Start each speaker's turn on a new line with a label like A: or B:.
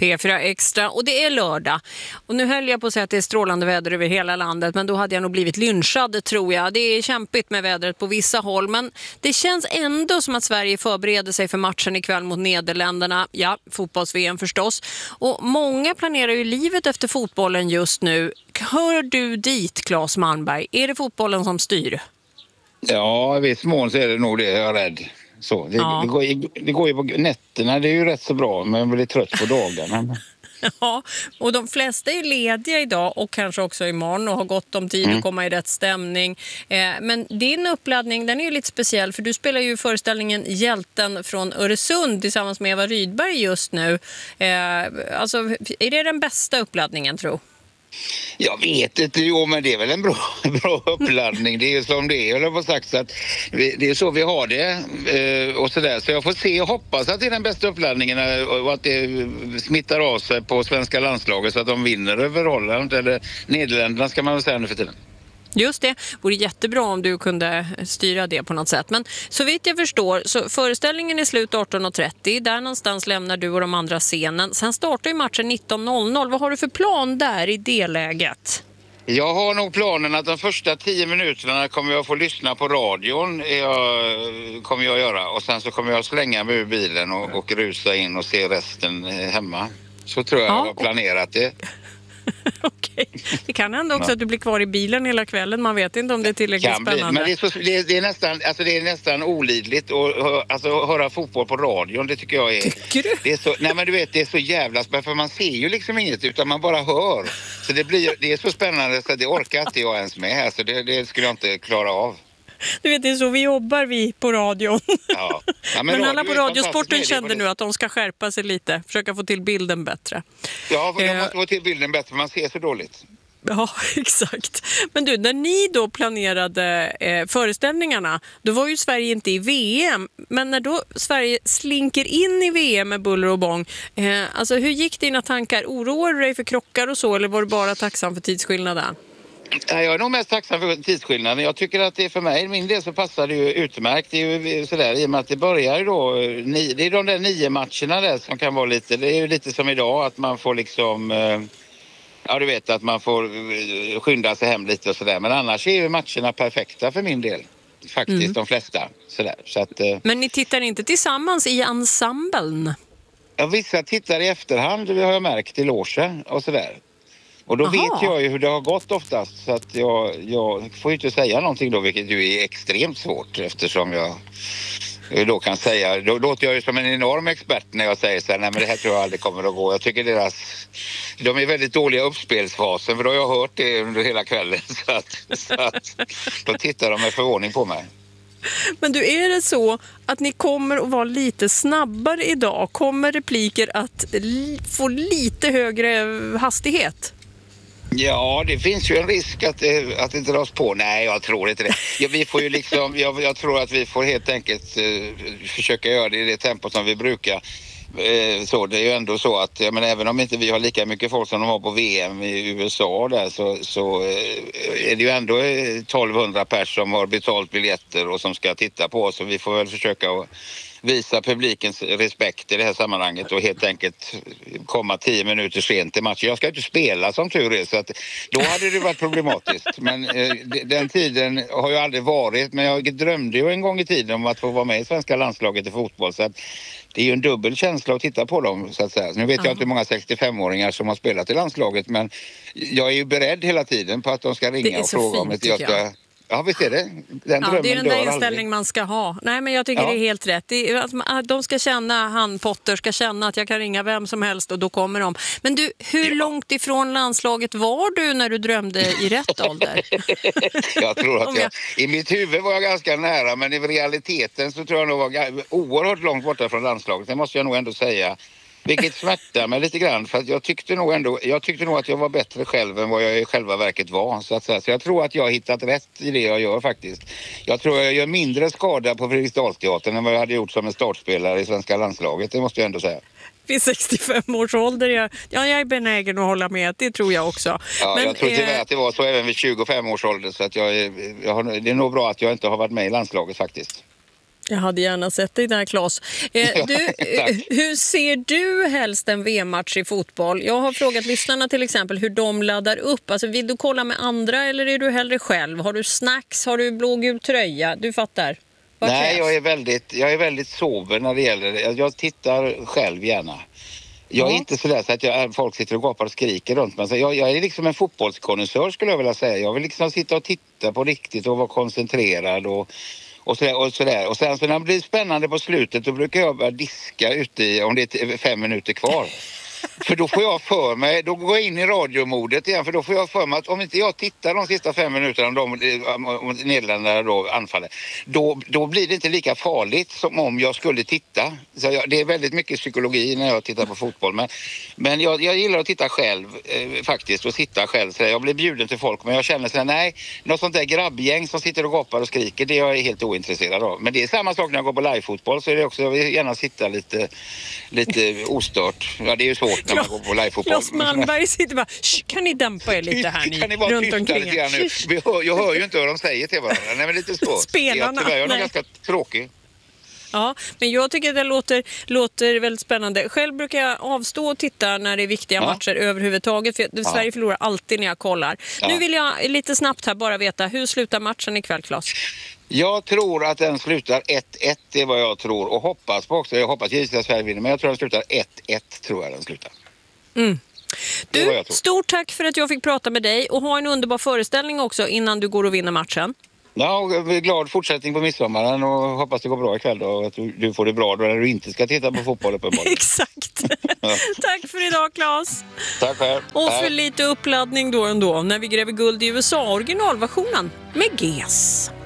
A: P4 Extra och det är lördag. Och nu höll jag på att säga att det är strålande väder över hela landet, men då hade jag nog blivit lynchad, tror jag. Det är kämpigt med vädret på vissa håll, men det känns ändå som att Sverige förbereder sig för matchen ikväll mot Nederländerna. Ja, fotbolls-VM förstås. Och många planerar ju livet efter fotbollen just nu. Hör du dit, Claes Malmberg? Är det fotbollen som styr?
B: Ja, i viss mån så är det nog det, jag är rädd. Så, det går ju på nätterna, det är ju rätt så bra, men jag blir trött på dagarna.
A: Ja, och de flesta är lediga idag och kanske också imorgon och har gott om tid att komma i rätt stämning. Men din uppladdning, den är ju lite speciell, för du spelar ju föreställningen Hjälten från Öresund tillsammans med Eva Rydberg just nu. Alltså, är det den bästa uppladdningen, tror?
B: Jag vet inte, men det är väl en bra uppladdning. Det är ju som det är, jag har sagt, så att det är så vi har det och sådär. Så jag får se och hoppas att det är den bästa uppladdningen och att det smittar av sig på svenska landslaget så att de vinner över Holland eller Nederländerna, ska man väl säga nu för tiden.
A: Just det, vore jättebra om du kunde styra det på något sätt. Men så vitt jag förstår, så föreställningen är slut 18.30. Där någonstans lämnar du och de andra scenen. Sen startar ju matchen 19.00. Vad har du för plan där i det läget?
B: Jag har nog planen att de första 10 minuterna kommer jag få lyssna på radion. Kommer jag göra. Och sen så kommer jag slänga mig ur bilen och rusa in och se resten hemma. Så tror jag har planerat det.
A: Okej. Det kan hända också att du blir kvar i bilen hela kvällen. Man vet inte om det är tillräckligt spännande.
B: Men det är nästan olidligt att höra fotboll på radion. Det tycker jag är...
A: Tycker du?
B: Det är så, nej men du vet, det är så jävla spännande. För man ser ju liksom inget utan man bara hör. Så det är så spännande så det orkar inte jag ens med. Alltså det skulle jag inte klara av.
A: Du vet, det är så vi jobbar på radion.
B: Ja. Ja,
A: men alla på Radiosporten kände nu att de ska skärpa sig lite. Försöka få till bilden bättre.
B: Ja, för de måste få till bilden bättre. Man ser så dåligt.
A: Ja, exakt. Men du, när ni då planerade föreställningarna, då var ju Sverige inte i VM. Men när då Sverige slinker in i VM med buller och bång, alltså hur gick dina tankar? Oroade du dig för krockar och så, eller var du bara tacksam för tidsskillnaden?
B: Jag är nog mest tacksam för tidsskillnaden. Jag tycker att det för mig, min del så passar det ju utmärkt. Det är ju sådär, i och med att det börjar ju då, det är de där 9 matcherna där som kan vara lite, det är ju lite som idag att man får liksom, ja du vet att man får skynda sig hem lite och sådär. Men annars är ju matcherna perfekta för min del. Faktiskt de flesta. Sådär. Så att,
A: men ni tittar inte tillsammans i ensemblen?
B: Ja, vissa tittar i efterhand, det har jag märkt, i logen och sådär. Och då vet jag ju hur det har gått oftast, så att jag får ju inte säga någonting då, vilket ju är extremt svårt eftersom jag då kan säga, då låter jag ju som en enorm expert när jag säger så här, nej men det här tror jag aldrig kommer att gå. Jag tycker de är väldigt dåliga uppspelsfasen, för då har jag hört det under hela kvällen så att då tittar de med förvåning på mig.
A: Men du, är det så att ni kommer att vara lite snabbare idag? Kommer repliker att få lite högre hastighet?
B: Ja, det finns ju en risk att det dras på. Nej, jag tror inte det. Ja, vi får ju liksom, jag tror att vi får helt enkelt försöka göra det i det tempo som vi brukar. Så det är ju ändå så att, men även om inte vi har lika mycket folk som de har på VM i USA där, så är det ju ändå 1200 personer som har betalt biljetter och som ska titta på oss. Så vi får väl försöka visa publikens respekt i det här sammanhanget och helt enkelt komma 10 minuter sent till matchen. Jag ska inte spela som tur är, så att då hade det varit problematiskt. Men den tiden har ju aldrig varit, men jag drömde ju en gång i tiden om att få vara med i svenska landslaget i fotboll, så att det är ju en dubbel känsla att titta på dem, så att säga. Nu vet jag inte hur många 65-åringar som har spelat i landslaget, men jag är ju beredd hela tiden på att de ska ringa och fråga om ett jag. Ja, visst är det. Det är den där
A: inställning man ska ha. Nej, men jag tycker det är helt rätt. De ska känna, Potter ska känna att jag kan ringa vem som helst och då kommer de. Men du, hur långt ifrån landslaget var du när du drömde i rätt ålder?
B: Jag tror att i mitt huvud var jag ganska nära, men i realiteten så tror jag nog var oerhört långt borta från landslaget. Det måste jag nog ändå säga. Vilket smärtar mig lite grann, för att jag tyckte nog att jag var bättre själv än vad jag i själva verket var, så att säga. Så jag tror att jag har hittat rätt i det jag gör faktiskt. Jag tror jag gör mindre skada på Fredriksdalsteatern än vad jag hade gjort som en startspelare i svenska landslaget, det måste jag ändå säga.
A: Vid 65 års ålder, jag är benägen att hålla med, det tror jag också.
B: Ja, men jag tror tyvärr att det var så även vid 25 års ålder, så att det är nog bra att jag inte har varit med i landslaget faktiskt.
A: Jag hade gärna sett dig där, Claes. Hur ser du helst en VM-match i fotboll? Jag har frågat lyssnarna till exempel hur de laddar upp. Alltså, vill du kolla med andra eller är du hellre själv? Har du snacks? Har du blågul tröja? Du fattar.
B: Nej, jag är väldigt sober när det gäller det. Jag tittar själv gärna. Jag är inte så där så att folk sitter och gapar och skriker runt mig. Jag är liksom en fotbollskonnässör skulle jag vilja säga. Jag vill liksom sitta och titta på riktigt och vara koncentrerad och sådär. Och sen så när det blir spännande på slutet då brukar jag börja diska ute om det är 5 minuter kvar. För då får jag för mig, då går jag in i radiomodet igen, för då får jag för mig att om inte jag tittar de sista 5 minuterna om Nederländerna då anfaller, då blir det inte lika farligt som om jag skulle titta. Så det är väldigt mycket psykologi när jag tittar på fotboll, men jag gillar att titta själv faktiskt, och sitta själv. Så jag blir bjuden till folk, men jag känner så här, nej, något sånt där grabbgäng som sitter och gapar och skriker, det är jag helt ointresserad av. Men det är samma sak när jag går på livefotboll, så är det också, jag vill gärna sitta lite ostört. Ja, det är ju svårt när man går på livefotboll.
A: Claes Malmberg sitter bara, kan ni dämpa er lite här
B: kan ni vara
A: runt
B: tysta
A: omkring
B: lite grann nu? Jag hör ju inte vad de säger till varandra. Nej, men lite så.
A: Spelarna.
B: Jag är ganska tråkig.
A: Ja, men jag tycker det låter väldigt spännande. Själv brukar jag avstå och titta när det är viktiga matcher överhuvudtaget. För Sverige förlorar alltid när jag kollar. Ja. Nu vill jag lite snabbt här bara veta, hur slutar matchen ikväll, Claes?
B: Jag tror att den slutar 1-1, det är vad jag tror. Och hoppas på också. Jag hoppas givetvis att Sverige vinner, men jag tror att den slutar 1-1, tror jag den slutar.
A: Du, stort tack för att jag fick prata med dig, och ha en underbar föreställning också innan du går och vinner matchen.
B: Ja, jag är glad fortsättning på midsommaren och hoppas det går bra ikväll då, och att du får det bra då när du inte ska titta på fotboll uppenbarligen.
A: Exakt. Tack för idag, Claes.
B: Tack själv.
A: Och för lite uppladdning då ändå när vi gräver guld i USA, originalversionen med GES.